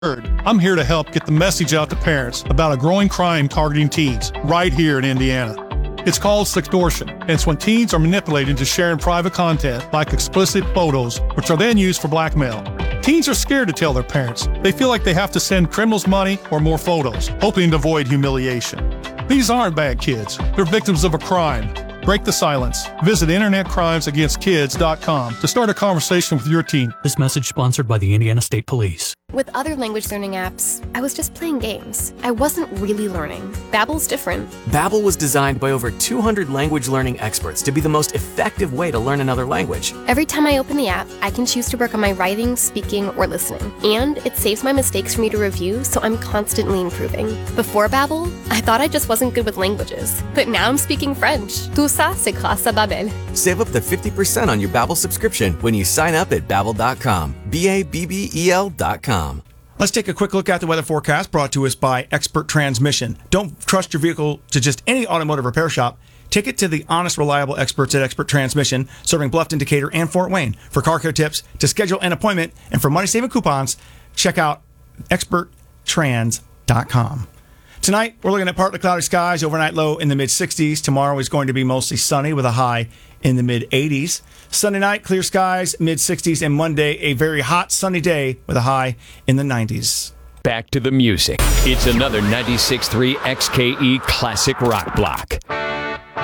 I'm here to help get the message out to parents about a growing crime targeting teens right here in Indiana. It's called sextortion, and it's when teens are manipulated into sharing private content like explicit photos, which are then used for blackmail. Teens are scared to tell their parents. They feel like they have to send criminals money or more photos, hoping to avoid humiliation. These aren't bad kids. They're victims of a crime. Break the silence. Visit InternetCrimesAgainstKids.com to start a conversation with your teen. This message sponsored by the Indiana State Police. With other language learning apps, I was just playing games. I wasn't really learning. Babbel's different. Babbel was designed by over 200 language learning experts to be the most effective way to learn another language. Every time I open the app, I can choose to work on my writing, speaking, or listening. And it saves my mistakes for me to review, so I'm constantly improving. Before Babbel, I thought I just wasn't good with languages. But now I'm speaking French. Tout ça, c'est grâce à Babbel. Save up to 50% on your Babbel subscription when you sign up at Babbel.com. Babbel.com. Let's take a quick look at the weather forecast brought to us by Expert Transmission. Don't trust your vehicle to just any automotive repair shop. Take it to the honest, reliable experts at Expert Transmission, serving Bluffton, Decatur, and Fort Wayne. For car care tips, to schedule an appointment, and for money-saving coupons, check out experttrans.com. Tonight, we're looking at partly cloudy skies, overnight low in the mid-60s. Tomorrow is going to be mostly sunny with a high in the mid-80s. Sunday night, clear skies, mid-60s, and Monday, a very hot sunny day with a high in the 90s. Back to the music. It's another 96.3 XKE Classic Rock Block.